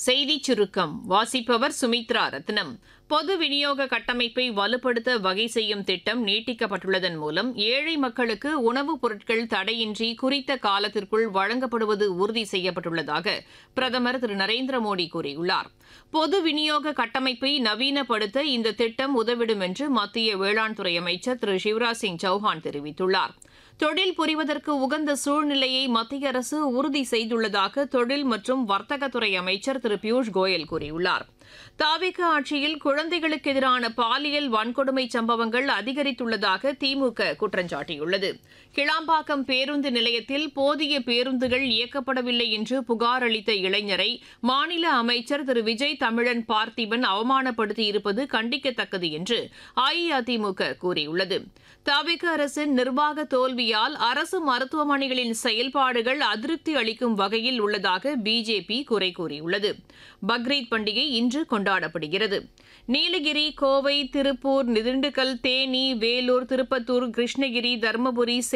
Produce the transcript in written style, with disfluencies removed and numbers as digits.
செய்திச் சுருக்கம் வாசிப்பவர் சுமித்ரா ரத்னம். பொது விநியோக கட்டமைப்பை வலுப்படுத்த வகை செய்யும் திட்டம் நீட்டிக்கப்பட்டுள்ளதன் மூலம் ஏழை மக்களுக்கு உணவுப் பொருட்கள் தடையின்றி குறித்த காலத்திற்குள் வழங்கப்படுவது உறுதி செய்யப்பட்டுள்ளதாக பிரதமர் திரு நரேந்திர மோடி கூறியுள்ளார். பொது விநியோக கட்டமைப்பை நவீனப்படுத்த இந்த திட்டம் உதவிடும் என்று மத்திய வேளாண் துறை அமைச்சர் திரு சிவராஜ் சிங் சௌஹான் தெரிவித்துள்ளார். தொழில் புரிவதற்கு உகந்த சூழ்நிலையை மத்திய அரசு உறுதி செய்துள்ளதாக தொழில் மற்றும் வர்த்தகத்துறை அமைச்சர் திரு பியூஷ் கோயல் கூறியுள்ளார். தாவேக ஆட்சியில் குழந்தைகளுக்கு எதிரான பாலியல் வன்கொடுமை சம்பவங்கள் அதிகரித்துள்ளதாக திமுக குற்றம் சாட்டியுள்ளது. கிளாம்பாக்கம் பேருந்து நிலையத்தில் போதிய பேருந்துகள் இயக்கப்படவில்லை என்று புகார் அளித்த இளைஞரை மாநில அமைச்சர் திரு விஜய் தமிழன் பார்த்திபன் அவமானப்படுத்தியிருப்பது கண்டிக்கத்தக்கது என்று அஇஅதிமுக கூறியுள்ளது. தாவேக அரசின் நிர்வாக தோல்வியால் அரசு மருத்துவமனைகளின் செயல்பாடுகள் அதிருப்தி அளிக்கும் வகையில் உள்ளதாக பிஜேபி குறை கூறியுள்ளது. பக்ரீத் பண்டிகை இன்று கொண்டாடப்படுகிறது. நீலகிரி, கோவை, திருப்பூர், திண்டுக்கல், தேனி, வேலூர், திருப்பத்தூர், கிருஷ்ணகிரி, தருமபுரி,